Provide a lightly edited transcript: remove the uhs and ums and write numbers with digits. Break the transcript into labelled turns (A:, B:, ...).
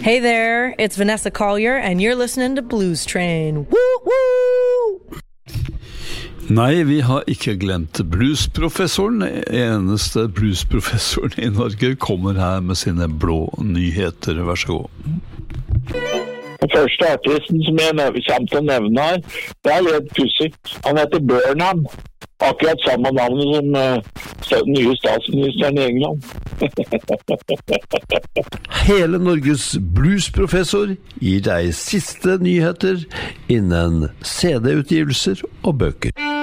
A: Hey there, it's Vanessa Collier, and you're listening to Blues Train. Woo, woo!
B: Nei, vi har ikke glemt bluesprofessoren. Eneste bluesprofessoren I Norge kommer her med sine blå nyheter. Vær så god.
C: Den første artisten som jeg kommer til å nevne her, det litt pussig. Han heter Burnham. Akkurat samme navnet som den nye statsministeren I England.
B: Hele Norges bluesprofessor gir deg siste nyheter innen CD-utgivelser og bøker.